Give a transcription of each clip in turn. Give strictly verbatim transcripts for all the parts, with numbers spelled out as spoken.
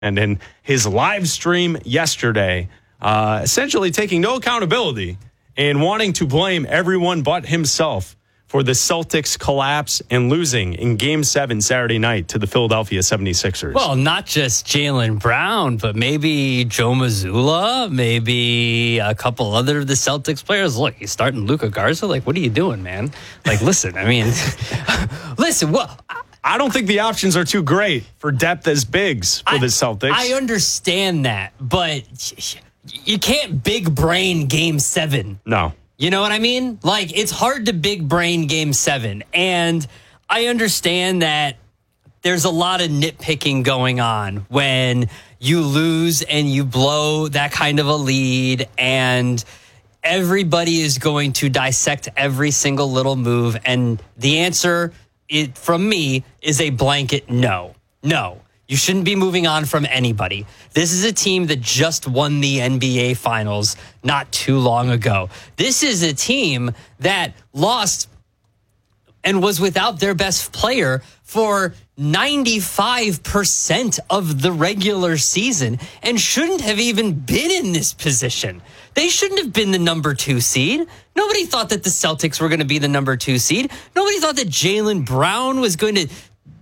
And in his live stream yesterday, uh, essentially taking no accountability and wanting to blame everyone but himself for the Celtics collapse and losing in Game seven Saturday night to the Philadelphia seventy-sixers. Well, not just Jaylen Brown, but maybe Joe Mazzulla, maybe a couple other of the Celtics players. Look, he's starting Luka Garza. Like, what are you doing, man? Like, listen, I mean, listen, well, I don't think the options are too great for depth as bigs for I, the Celtics. I understand that, but you can't big brain Game seven. No. You know what I mean? Like, it's hard to big brain Game seven. And I understand that there's a lot of nitpicking going on when you lose and you blow that kind of a lead, and everybody is going to dissect every single little move. And the answer it, from me is a blanket no. No. You shouldn't be moving on from anybody. This is a team that just won the N B A Finals not too long ago. This is a team that lost and was without their best player for ninety-five percent of the regular season and shouldn't have even been in this position. They shouldn't have been the number two seed. Nobody thought that the Celtics were going to be the number two seed. Nobody thought that Jaylen Brown was going to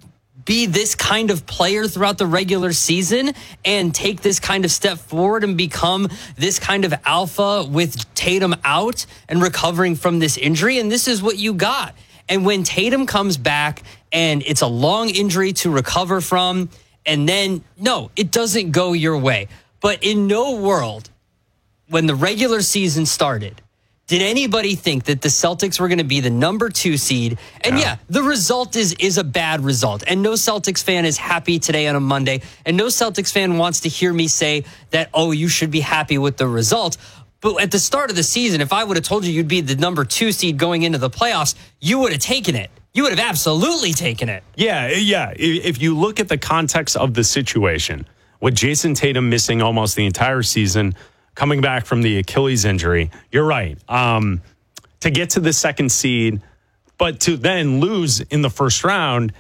be this kind of player throughout the regular season and take this kind of step forward and become this kind of alpha with Tatum out and recovering from this injury. And this is what you got. And when Tatum comes back and it's a long injury to recover from, and then, no, it doesn't go your way. But in no world, when the regular season started, did anybody think that the Celtics were going to be the number two seed? And yeah. yeah, the result is is a bad result. And no Celtics fan is happy today on a Monday. And no Celtics fan wants to hear me say that, oh, you should be happy with the result. But at the start of the season, if I would have told you you'd be the number two seed going into the playoffs, you would have taken it. You would have absolutely taken it. Yeah, yeah. If you look at the context of the situation, with Jason Tatum missing almost the entire season, coming back from the Achilles injury, you're right. Um, to get to the second seed, but to then lose in the first round,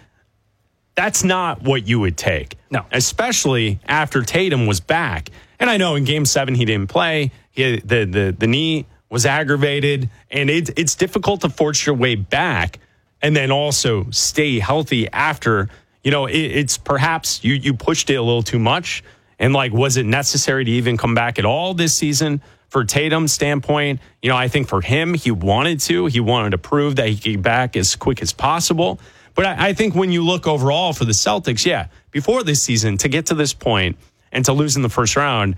that's not what you would take. No. Especially after Tatum was back. And I know in Game seven he didn't play. He, the, the, the knee was aggravated. And it, it's difficult to force your way back and then also stay healthy after. You know, it, it's perhaps you, you pushed it a little too much. And, like, was it necessary to even come back at all this season for Tatum's standpoint? You know, I think for him, he wanted to. He wanted to prove that he could get back as quick as possible. But I, I think when you look overall for the Celtics, yeah, before this season, to get to this point and to lose in the first round,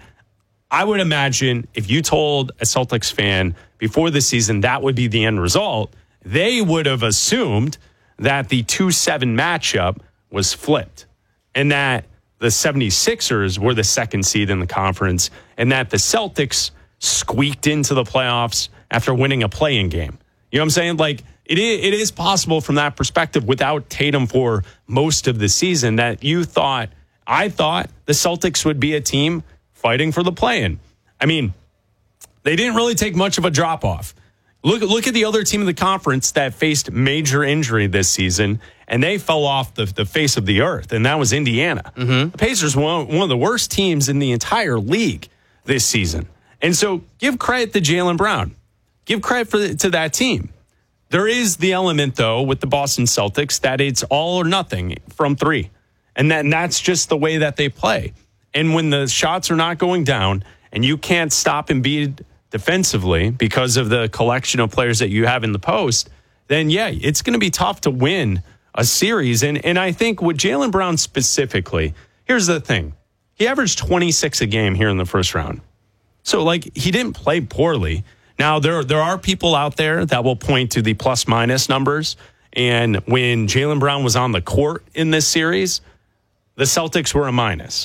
I would imagine if you told a Celtics fan before the season that would be the end result, they would have assumed that the two seven matchup was flipped and that the seventy-sixers were the second seed in the conference and that the Celtics squeaked into the playoffs after winning a play-in game. You know what I'm saying? Like, it is, it is possible from that perspective without Tatum for most of the season that you thought, I thought the Celtics would be a team fighting for the play-in. I mean, they didn't really take much of a drop-off. Look, look at the other team in the conference that faced major injury this season, and they fell off the, the face of the earth, and that was Indiana. Mm-hmm. The Pacers were one, one of the worst teams in the entire league this season. And so give credit to Jaylen Brown. Give credit for the, to that team. There is the element, though, with the Boston Celtics that it's all or nothing from three. And, that, and that's just the way that they play. And when the shots are not going down and you can't stop Embiid defensively because of the collection of players that you have in the post, then, yeah, it's going to be tough to win a series. And and I think with Jaylen Brown specifically, here's the thing. He averaged twenty-six a game here in the first round. So, like, he didn't play poorly. Now, there, there are people out there that will point to the plus-minus numbers. And when Jaylen Brown was on the court in this series, the Celtics were a minus.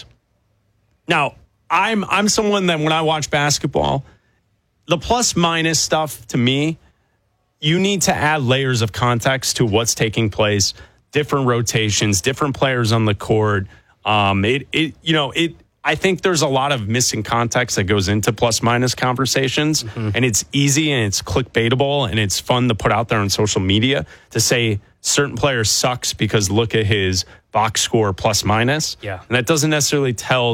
Now, I'm I'm someone that when I watch basketball, the plus-minus stuff, to me, you need to add layers of context to what's taking place, different rotations, different players on the court. Um, it, it, you know, it. I think there's a lot of missing context that goes into plus-minus conversations, mm-hmm. and it's easy and it's clickbaitable and it's fun to put out there on social media to say certain player sucks because look at his box score plus minus. Yeah. And that doesn't necessarily tell